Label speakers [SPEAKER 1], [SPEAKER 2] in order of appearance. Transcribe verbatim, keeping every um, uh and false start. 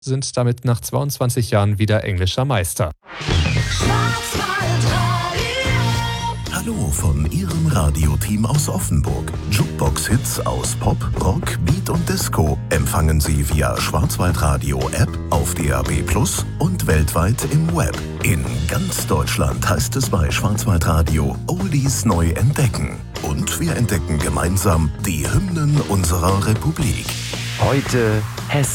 [SPEAKER 1] sind damit nach zweiundzwanzig Jahren wieder englischer Meister.
[SPEAKER 2] Hallo von Ihrem Radioteam aus Offenburg. Jukebox-Hits aus Pop, Rock, Beat und Disco empfangen Sie via Schwarzwaldradio-App auf D A B plus und weltweit im Web. In ganz Deutschland heißt es bei Schwarzwaldradio Oldies neu entdecken. Und wir entdecken gemeinsam die Hymnen unserer Republik.
[SPEAKER 3] Heute Hessen.